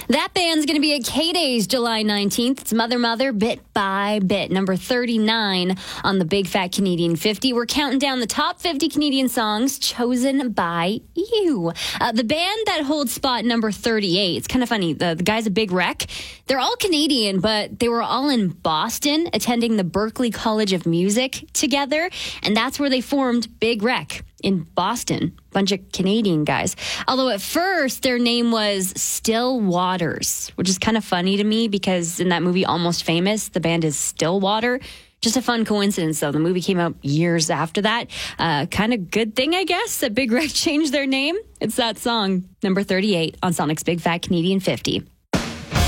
That band's going to be at K-Days July 19th. It's Mother Mother, Bit by Bit, number 39 on the Big Fat Canadian 50. We're counting down the top 50 Canadian songs chosen by you. The band that holds spot number 38, it's kind of funny. The guy's a Big Wreck. They're all Canadian, but they were all in Boston attending the Berklee College of Music together, and that's where they formed Big Wreck. In Boston, bunch of Canadian guys. Although at first their name was Still Waters, which is kind of funny to me because in that movie Almost Famous, the band is Stillwater. Just a fun coincidence, though. The movie came out years after that. Kind of good thing, I guess, that Big Wreck changed their name. It's that song, number 38 on Sonic's Big Fat Canadian 50.